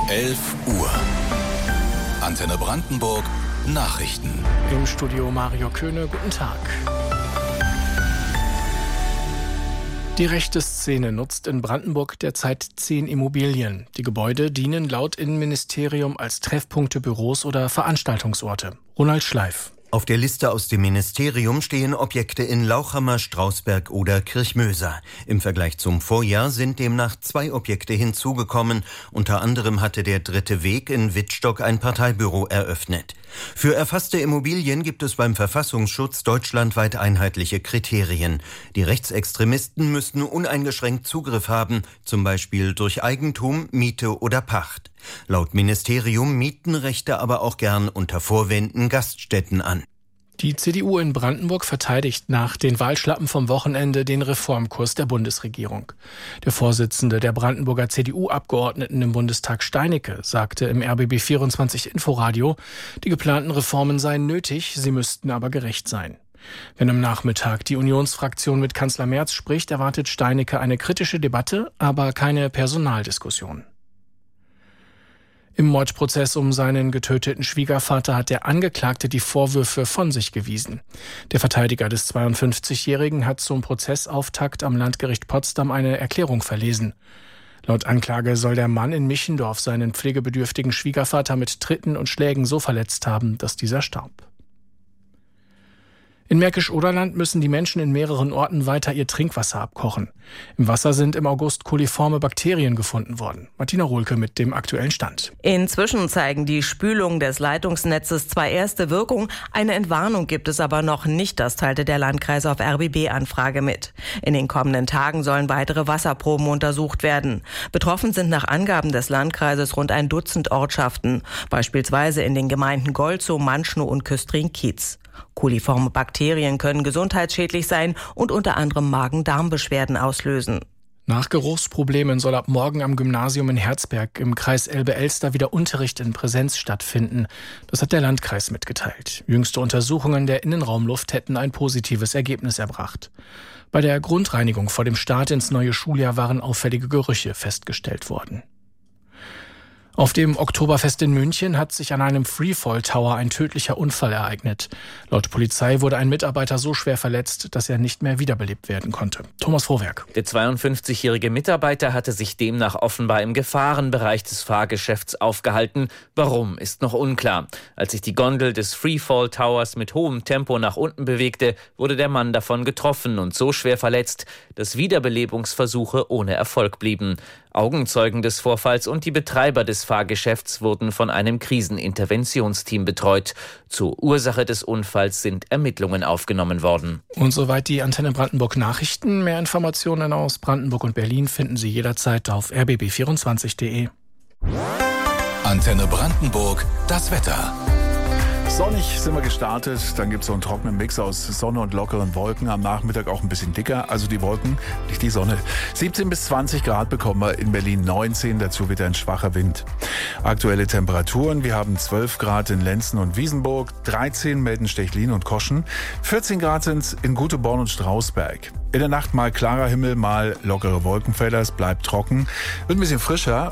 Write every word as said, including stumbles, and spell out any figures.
elf Uhr. Antenne Brandenburg Nachrichten. Im Studio Mario Köhne, guten Tag. Die rechte Szene nutzt in Brandenburg derzeit zehn Immobilien. Die Gebäude dienen laut Innenministerium als Treffpunkte, Büros oder Veranstaltungsorte. Ronald Schleif. Auf der Liste aus dem Ministerium stehen Objekte in Lauchhammer, Strausberg oder Kirchmöser. Im Vergleich zum Vorjahr sind demnach zwei Objekte hinzugekommen. Unter anderem hatte der Dritte Weg in Wittstock ein Parteibüro eröffnet. Für erfasste Immobilien gibt es beim Verfassungsschutz deutschlandweit einheitliche Kriterien. Die Rechtsextremisten müssten uneingeschränkt Zugriff haben, zum Beispiel durch Eigentum, Miete oder Pacht. Laut Ministerium mieten Rechte aber auch gern unter Vorwänden Gaststätten an. Die C D U in Brandenburg verteidigt nach den Wahlschlappen vom Wochenende den Reformkurs der Bundesregierung. Der Vorsitzende der Brandenburger C D U-Abgeordneten im Bundestag, Steinicke, sagte im R B B vierundzwanzig Inforadio, die geplanten Reformen seien nötig, sie müssten aber gerecht sein. Wenn am Nachmittag die Unionsfraktion mit Kanzler Merz spricht, erwartet Steinicke eine kritische Debatte, aber keine Personaldiskussion. Im Mordprozess um seinen getöteten Schwiegervater hat der Angeklagte die Vorwürfe von sich gewiesen. Der Verteidiger des zweiundfünfzigjährigen hat zum Prozessauftakt am Landgericht Potsdam eine Erklärung verlesen. Laut Anklage soll der Mann in Michendorf seinen pflegebedürftigen Schwiegervater mit Tritten und Schlägen so verletzt haben, dass dieser starb. In Märkisch-Oderland müssen die Menschen in mehreren Orten weiter ihr Trinkwasser abkochen. Im Wasser sind im August koliforme Bakterien gefunden worden. Martina Rohlke mit dem aktuellen Stand. Inzwischen zeigen die Spülungen des Leitungsnetzes zwar erste Wirkung, eine Entwarnung gibt es aber noch nicht, das teilte der Landkreis auf R B B-Anfrage mit. In den kommenden Tagen sollen weitere Wasserproben untersucht werden. Betroffen sind nach Angaben des Landkreises rund ein Dutzend Ortschaften, beispielsweise in den Gemeinden Golzow, Manschnow und Küstrin-Kietz. Koliforme Bakterien können gesundheitsschädlich sein und unter anderem Magen-Darm-Beschwerden auslösen. Nach Geruchsproblemen soll ab morgen am Gymnasium in Herzberg im Kreis Elbe-Elster wieder Unterricht in Präsenz stattfinden. Das hat der Landkreis mitgeteilt. Jüngste Untersuchungen der Innenraumluft hätten ein positives Ergebnis erbracht. Bei der Grundreinigung vor dem Start ins neue Schuljahr waren auffällige Gerüche festgestellt worden. Auf dem Oktoberfest in München hat sich an einem Freefall Tower ein tödlicher Unfall ereignet. Laut Polizei wurde ein Mitarbeiter so schwer verletzt, dass er nicht mehr wiederbelebt werden konnte. Thomas Frohwerk. Der zweiundfünfzigjährige Mitarbeiter hatte sich demnach offenbar im Gefahrenbereich des Fahrgeschäfts aufgehalten. Warum, ist noch unklar. Als sich die Gondel des Freefall Towers mit hohem Tempo nach unten bewegte, wurde der Mann davon getroffen und so schwer verletzt, dass Wiederbelebungsversuche ohne Erfolg blieben. Augenzeugen des Vorfalls und die Betreiber des Fahrgeschäfts wurden von einem Kriseninterventionsteam betreut. Zur Ursache des Unfalls sind Ermittlungen aufgenommen worden. Und soweit die Antenne Brandenburg Nachrichten. Mehr Informationen aus Brandenburg und Berlin finden Sie jederzeit auf r b b vierundzwanzig punkt d e. Antenne Brandenburg, das Wetter. Sonnig sind wir gestartet, dann gibt es so einen trockenen Mix aus Sonne und lockeren Wolken. Am Nachmittag auch ein bisschen dicker, also die Wolken, nicht die Sonne. siebzehn bis zwanzig Grad bekommen wir, in Berlin neunzehn, dazu wieder ein schwacher Wind. Aktuelle Temperaturen, wir haben zwölf Grad in Lenzen und Wiesenburg, dreizehn melden Stechlin und Koschen, vierzehn Grad sind es in Guteborn und Strausberg. In der Nacht mal klarer Himmel, mal lockere Wolkenfelder, es bleibt trocken, wird ein bisschen frischer.